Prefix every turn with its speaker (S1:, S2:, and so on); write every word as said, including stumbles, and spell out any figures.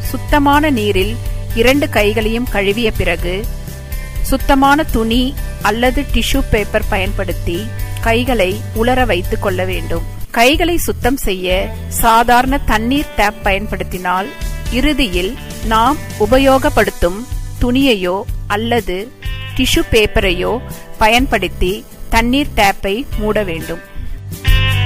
S1: சுத்தமான நீரில் இரண்டு கைகளையும் கழுவிய பிறகு சுத்தமான துணி அல்லது டிஷ்யூ பேப்பர் பயன்படுத்தி கைகளை உலர வைத்துக் கொள்ள வேண்டும். கைகளை சுத்தம் செய்ய சாதாரண தண்ணீர் டேப் பயன்படுத்தினால் இறுதியில் நாம் உபயோகப்படுத்தும் துணியையோ அல்லது டிஷ்யூ பேப்பரையோ பயன்படுத்தி தண்ணீர் டேப்பை மூட வேண்டும்.